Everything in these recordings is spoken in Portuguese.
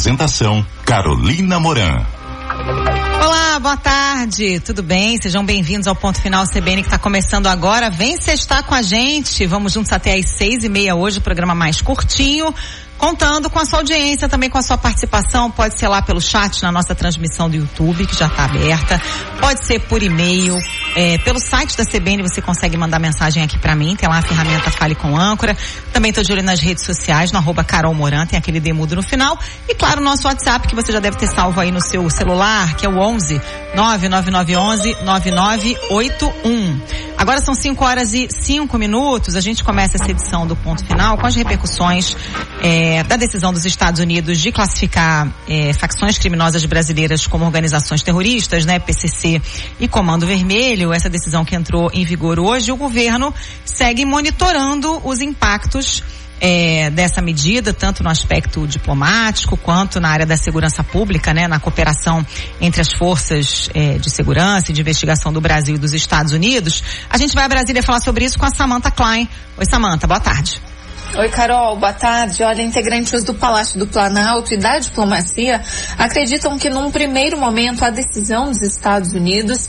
Apresentação: Carolina Moran. Olá, boa tarde, tudo bem? Sejam bem-vindos ao Ponto Final CBN que está começando agora. Vem sextar com a gente, vamos juntos até às 6:30 hoje, o programa mais curtinho, contando com a sua audiência, também com a sua participação. Pode ser lá pelo chat na nossa transmissão do YouTube, que já está aberta, pode ser por e-mail, pelo site da CBN você consegue mandar mensagem aqui para mim, tem lá a ferramenta Fale com Âncora. Também estou de olho nas redes sociais, no @Carol Moran, tem aquele demudo no final. E claro, o nosso WhatsApp, que você já deve ter salvo aí no seu celular, que é o 11 99911 9981. Agora são 5:05. A gente começa essa edição do Ponto Final com as repercussões da decisão dos Estados Unidos de classificar facções criminosas brasileiras como organizações terroristas, né, PCC e Comando Vermelho. Essa decisão que entrou em vigor hoje, o governo segue monitorando os impactos dessa medida, tanto no aspecto diplomático quanto na área da segurança pública, né, na cooperação entre as forças de segurança e de investigação do Brasil e dos Estados Unidos. A gente vai a Brasília falar sobre isso com a Samantha Klein. Oi, Samantha, boa tarde. Oi, Carol, boa tarde. Olha, integrantes do Palácio do Planalto e da diplomacia acreditam que num primeiro momento a decisão dos Estados Unidos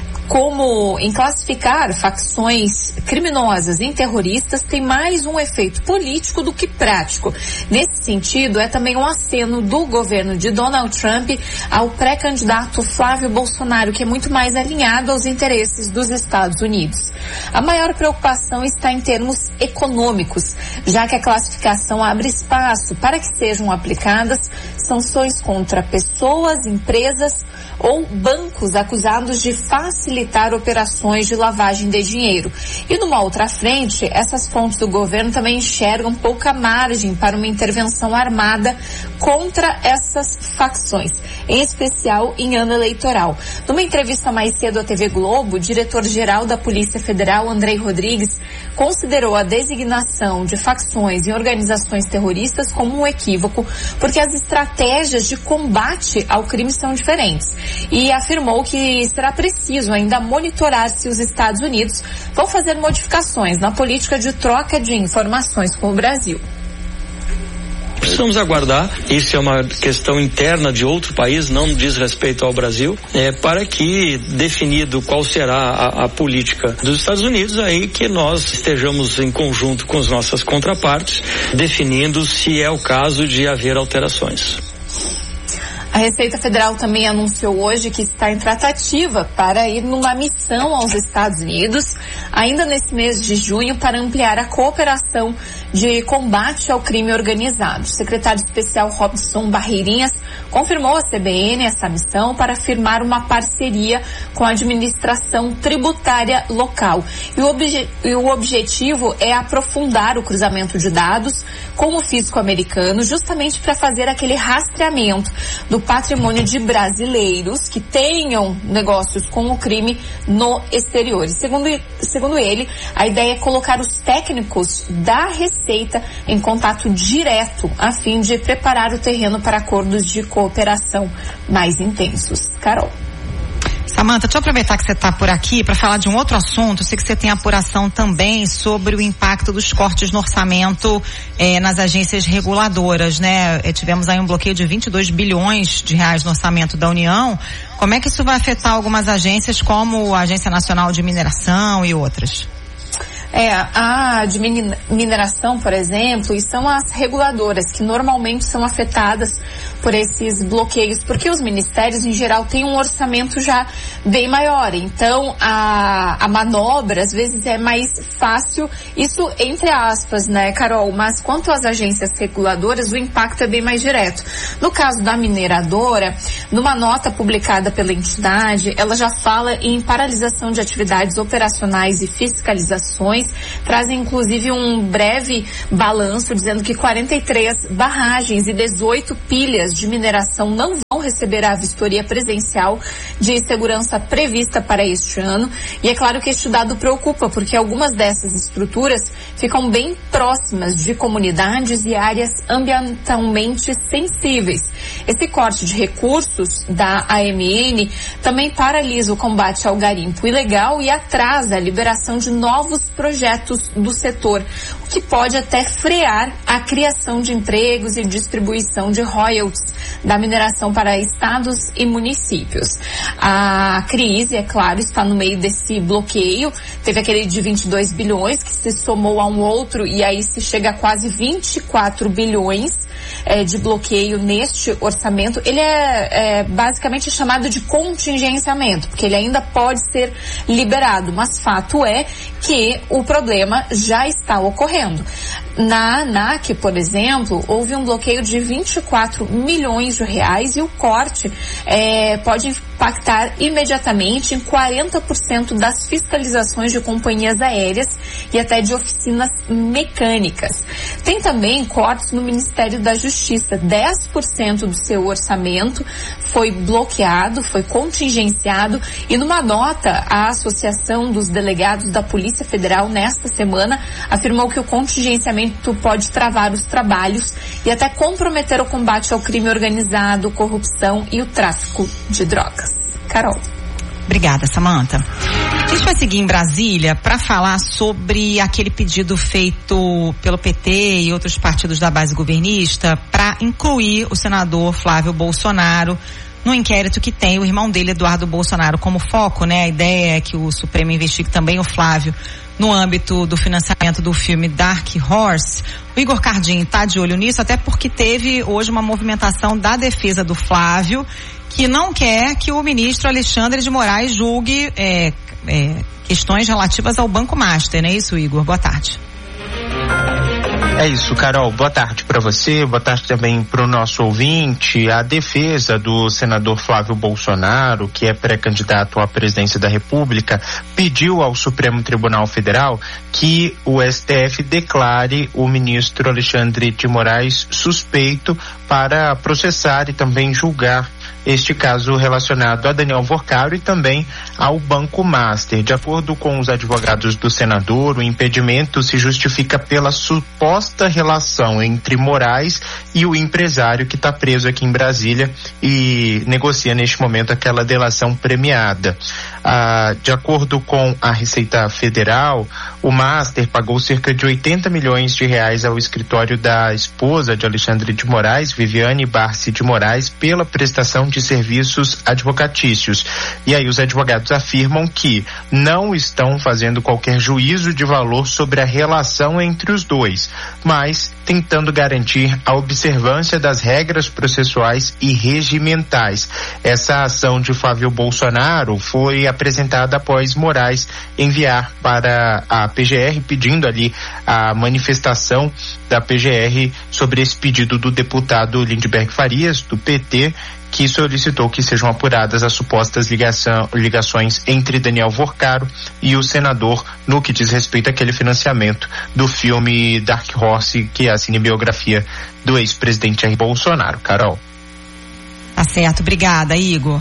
como em classificar facções criminosas em terroristas tem mais um efeito político do que prático. Nesse sentido, é também um aceno do governo de Donald Trump ao pré-candidato Flávio Bolsonaro, que é muito mais alinhado aos interesses dos Estados Unidos. A maior preocupação está em termos econômicos, já que a classificação abre espaço para que sejam aplicadas sanções contra pessoas, empresas ou bancos acusados de facilitar operações de lavagem de dinheiro. E numa outra frente, essas fontes do governo também enxergam pouca margem para uma intervenção armada contra essas facções, em especial em ano eleitoral. Numa entrevista mais cedo à TV Globo, o diretor-geral da Polícia Federal, Andrei Rodrigues, considerou a designação de facções e organizações terroristas como um equívoco, porque as estratégias de combate ao crime são diferentes. E afirmou que será preciso ainda monitorar se os Estados Unidos vão fazer modificações na política de troca de informações com o Brasil. Precisamos aguardar, isso é uma questão interna de outro país, não diz respeito ao Brasil, para que, definido qual será a política dos Estados Unidos, aí que nós estejamos em conjunto com as nossas contrapartes, definindo se é o caso de haver alterações. A Receita Federal também anunciou hoje que está em tratativa para ir numa missão aos Estados Unidos, ainda nesse mês de junho, para ampliar a cooperação de combate ao crime organizado. O secretário especial Robson Barreirinhas confirmou à CBN essa missão para firmar uma parceria com a administração tributária local. E o objetivo é aprofundar o cruzamento de dados com o fisco americano, justamente para fazer aquele rastreamento do patrimônio de brasileiros que tenham negócios com o crime no exterior. E segundo ele, a ideia é colocar os técnicos da Receita em contato direto a fim de preparar o terreno para acordos de cooperação mais intensos. Carol. Samantha, deixa eu aproveitar que você está por aqui para falar de um outro assunto. Eu sei que você tem apuração também sobre o impacto dos cortes no orçamento nas agências reguladoras, né? Tivemos aí um bloqueio de 22 bilhões de reais no orçamento da União. Como é que isso vai afetar algumas agências como a Agência Nacional de Mineração e outras? A de mineração, por exemplo, e são as reguladoras que normalmente são afetadas por esses bloqueios, porque os ministérios, em geral, têm um orçamento já bem maior. Então, a manobra, às vezes, é mais fácil, isso entre aspas, né, Carol? Mas quanto às agências reguladoras, o impacto é bem mais direto. No caso da mineradora, numa nota publicada pela entidade, ela já fala em paralisação de atividades operacionais e fiscalizações, trazem inclusive um breve balanço dizendo que 43 barragens e 18 pilhas de mineração não vão receberá a vistoria presencial de segurança prevista para este ano. E é claro que este dado preocupa, porque algumas dessas estruturas ficam bem próximas de comunidades e áreas ambientalmente sensíveis. Esse corte de recursos da AMN também paralisa o combate ao garimpo ilegal e atrasa a liberação de novos projetos do setor, o que pode até frear a criação de empregos e distribuição de royalties da mineração para estados e municípios. A crise, é claro, está no meio desse bloqueio. Teve aquele de 22 bilhões que se somou a um outro e aí se chega a quase 24 bilhões de bloqueio neste orçamento. Ele é basicamente chamado de contingenciamento, porque ele ainda pode ser liberado, mas fato é que o problema já está ocorrendo. Na ANAC, por exemplo, houve um bloqueio de 24 milhões de reais e o corte pode impactar imediatamente em 40% das fiscalizações de companhias aéreas e até de oficinas mecânicas. Tem também cortes no Ministério da Justiça. 10% do seu orçamento foi bloqueado, foi contingenciado, e numa nota, a Associação dos Delegados da Polícia Federal nesta semana afirmou que o contingenciamento pode travar os trabalhos e até comprometer o combate ao crime organizado, corrupção e o tráfico de drogas. Carol. Obrigada, Samantha. A gente vai seguir em Brasília para falar sobre aquele pedido feito pelo PT e outros partidos da base governista para incluir o senador Flávio Bolsonaro no inquérito que tem o irmão dele, Eduardo Bolsonaro, como foco, né? A ideia é que o Supremo investigue também o Flávio no âmbito do financiamento do filme Dark Horse. O Igor Cardin está de olho nisso, até porque teve hoje uma movimentação da defesa do Flávio, que não quer que o ministro Alexandre de Moraes julgue questões relativas ao Banco Master, não é isso, Igor? Boa tarde. É isso, Carol. Boa tarde para você, boa tarde também para o nosso ouvinte. A defesa do senador Flávio Bolsonaro, que é pré-candidato à presidência da República, pediu ao Supremo Tribunal Federal que o STF declare o ministro Alexandre de Moraes suspeito para processar e também julgar este caso relacionado a Daniel Vorcaro e também ao Banco Master. De acordo com os advogados do senador, o impedimento se justifica pela suposta relação entre Moraes e o empresário que está preso aqui em Brasília e negocia neste momento aquela delação premiada. De acordo com a Receita Federal, o Master pagou cerca de 80 milhões de reais ao escritório da esposa de Alexandre de Moraes, Viviane Barsi de Moraes, pela prestação de serviços advocatícios. E aí os advogados afirmam que não estão fazendo qualquer juízo de valor sobre a relação entre os dois, mas tentando garantir a observância das regras processuais e regimentais. Essa ação de Flávio Bolsonaro foi apresentada após Moraes enviar para a PGR pedindo ali a manifestação da PGR sobre esse pedido do deputado Lindbergh Farias, do PT, que solicitou que sejam apuradas as supostas ligações entre Daniel Vorcaro e o senador no que diz respeito àquele financiamento do filme Dark Horse, que é a cinebiografia do ex-presidente Jair Bolsonaro. Carol. Tá certo, obrigada, Igor.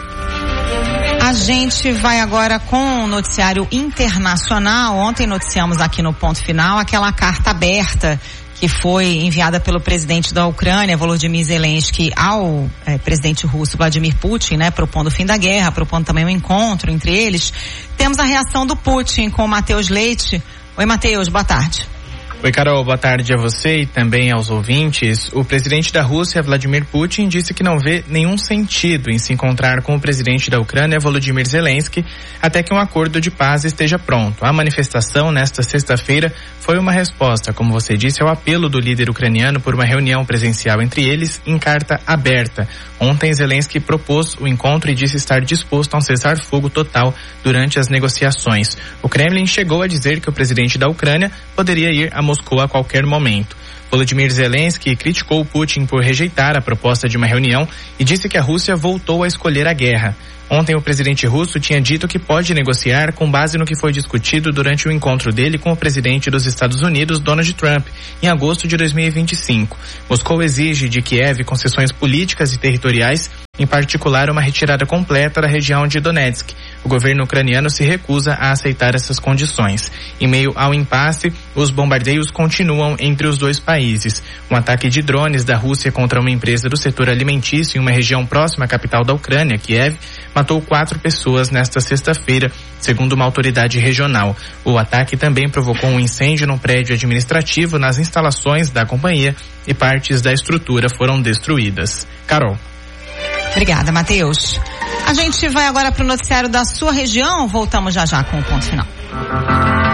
A gente vai agora com o noticiário internacional. Ontem noticiamos aqui no Ponto Final aquela carta aberta que foi enviada pelo presidente da Ucrânia, Volodymyr Zelensky, ao presidente russo Vladimir Putin, né, propondo o fim da guerra, propondo também um encontro entre eles. Temos a reação do Putin com o Matheus Leite. Oi, Matheus, boa tarde. Oi, Carol, boa tarde a você e também aos ouvintes. O presidente da Rússia, Vladimir Putin, disse que não vê nenhum sentido em se encontrar com o presidente da Ucrânia, Volodymyr Zelensky, até que um acordo de paz esteja pronto. A manifestação nesta sexta-feira foi uma resposta, como você disse, ao apelo do líder ucraniano por uma reunião presencial entre eles em carta aberta. Ontem, Zelensky propôs o encontro e disse estar disposto a um cessar-fogo total durante as negociações. O Kremlin chegou a dizer que o presidente da Ucrânia poderia ir a Moscou a qualquer momento. Volodymyr Zelensky criticou Putin por rejeitar a proposta de uma reunião e disse que a Rússia voltou a escolher a guerra. Ontem o presidente russo tinha dito que pode negociar com base no que foi discutido durante o encontro dele com o presidente dos Estados Unidos, Donald Trump, em agosto de 2025. Moscou exige de Kiev concessões políticas e territoriais em particular uma retirada completa da região de Donetsk. O governo ucraniano se recusa a aceitar essas condições. Em meio ao impasse, os bombardeios continuam entre os dois países. Um ataque de drones da Rússia contra uma empresa do setor alimentício em uma região próxima à capital da Ucrânia, Kiev, matou 4 pessoas nesta sexta-feira, segundo uma autoridade regional. O ataque também provocou um incêndio no prédio administrativo nas instalações da companhia e partes da estrutura foram destruídas. Carol. Obrigada, Matheus. A gente vai agora para o noticiário da sua região. Voltamos já com o ponto final.